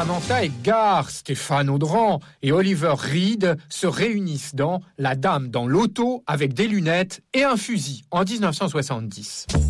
Samantha Edgar, Stéphane Audran et Oliver Reed se réunissent dans La Dame dans l'auto avec des lunettes et un fusil en 1970.